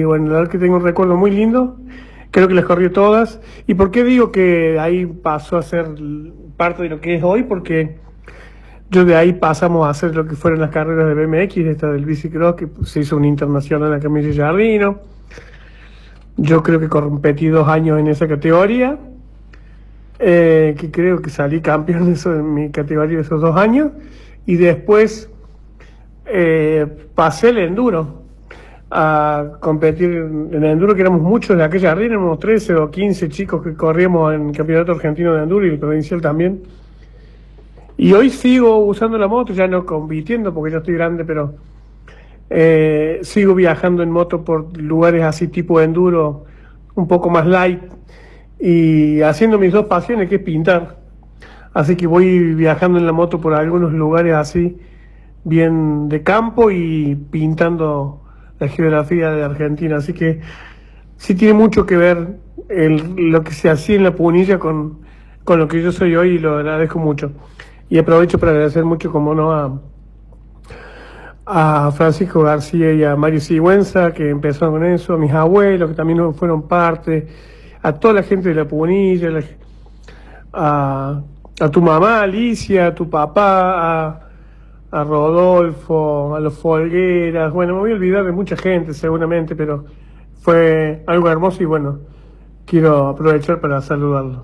Y bueno, la verdad que tengo un recuerdo muy lindo, creo que las corrió todas. ¿Y por qué digo que ahí pasó a ser parte de lo que es hoy? Porque yo de ahí pasamos a hacer lo que fueron las carreras de BMX, esta del bicicross, que se hizo un internacional acá en Villa Giardino. Yo creo que competí 2 años en esa categoría, que creo que salí campeón en mi categoría de esos 2 años. Y después pasé el enduro, a competir en el enduro, que éramos muchos de aquella jardín, éramos 13 o 15 chicos que corríamos en el campeonato argentino de enduro y el provincial también. Y hoy sigo usando la moto, ya no compitiendo porque ya estoy grande, pero sigo viajando en moto por lugares así tipo enduro, un poco más light, y haciendo mis dos pasiones, que es pintar. Así que voy viajando en la moto por algunos lugares así, bien de campo, y pintando la geografía de Argentina. Así que sí tiene mucho que ver lo que se hacía en la Punilla con lo que yo soy hoy, y lo agradezco mucho. Y aprovecho para agradecer mucho, como no, a Francisco García y a Mario Sigüenza, que empezaron con eso, a mis abuelos, que también fueron parte, a toda la gente de la Punilla, a tu mamá, Alicia, a tu papá, a Rodolfo, a los Folgueras. Bueno, me voy a olvidar de mucha gente seguramente, pero fue algo hermoso y bueno, quiero aprovechar para saludarlos.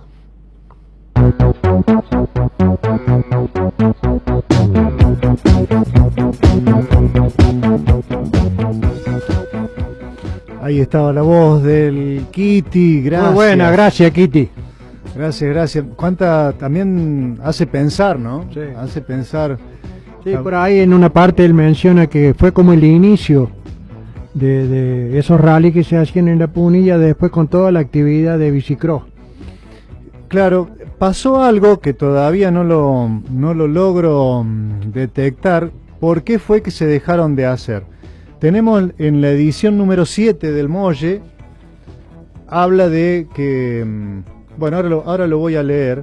Ahí estaba la voz del Kitty, gracias. Muy buena, gracias Kitty. Gracias, gracias. Cuánta también hace pensar, ¿no? Sí. Hace pensar. Sí, por ahí en una parte él menciona que fue como el inicio de esos rallies que se hacían en la Punilla, después con toda la actividad de bicicross. Claro, pasó algo que todavía no lo logro detectar. ¿Por qué fue que se dejaron de hacer? Tenemos en la edición número 7 del Molle, habla de que, bueno, ahora lo voy a leer.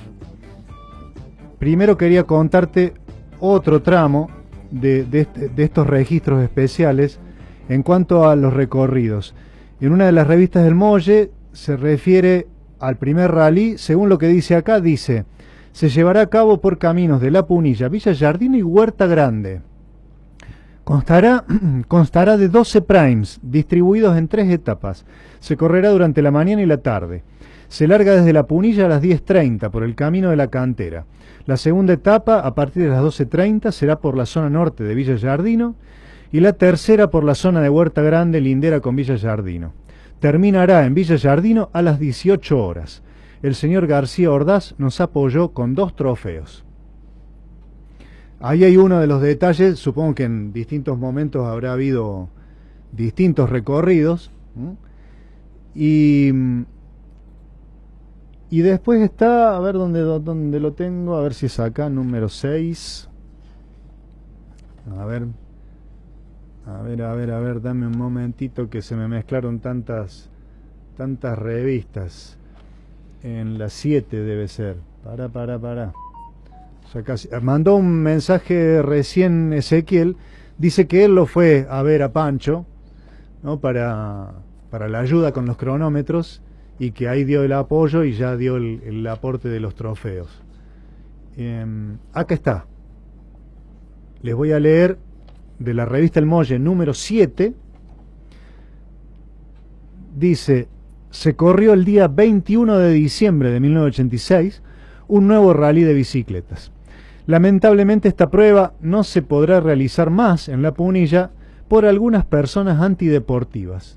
Primero quería contarte otro tramo de estos registros especiales en cuanto a los recorridos. En una de las revistas del Molle se refiere al primer rally, según lo que dice acá, dice: se llevará a cabo por caminos de La Punilla, Villa Giardino y Huerta Grande. Constará de 12 primes, distribuidos en 3 etapas. Se correrá durante la mañana y la tarde. Se larga desde La Punilla a las 10:30 por el camino de la Cantera. La segunda etapa, a partir de las 12:30, será por la zona norte de Villa Giardino, y la tercera por la zona de Huerta Grande, lindera con Villa Giardino. Terminará en Villa Giardino a las 18 horas. El señor García Ordaz nos apoyó con 2 trofeos. Ahí hay uno de los detalles. Supongo que en distintos momentos habrá habido distintos recorridos. Y después está, a ver dónde lo tengo, a ver si es acá, número 6. A ver, dame un momentito, que se me mezclaron tantas revistas. En la 7 debe ser. Para. O sea, casi, mandó un mensaje recién Ezequiel, dice que él lo fue a ver a Pancho, ¿no? para la ayuda con los cronómetros, y que ahí dio el apoyo y ya dio el aporte de los trofeos. Acá está. Les voy a leer de la revista El Molle número 7. Dice: se corrió el día 21 de diciembre de 1986 un nuevo rally de bicicletas. Lamentablemente esta prueba no se podrá realizar más en La Punilla por algunas personas antideportivas.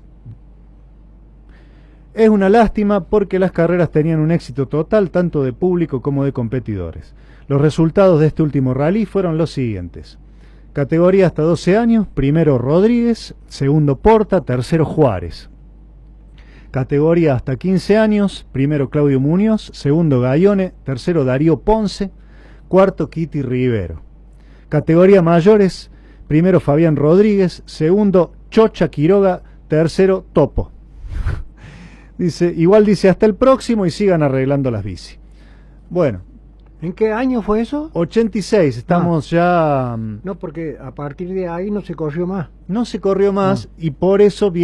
Es una lástima porque las carreras tenían un éxito total tanto de público como de competidores. Los resultados de este último rally fueron los siguientes: categoría hasta 12 años, primero Rodríguez, segundo Porta, tercero Juárez. Categoría hasta 15 años, primero Claudio Muñoz, segundo Gaione, tercero Darío Ponce, cuarto Kitty Rivero. Categoría mayores, primero Fabián Rodríguez, segundo Chocha Quiroga, tercero Topo. Dice hasta el próximo y sigan arreglando las bici. Bueno. ¿En qué año fue eso? 86, estamos ya... No, porque a partir de ahí no se corrió más. No se corrió más, y por eso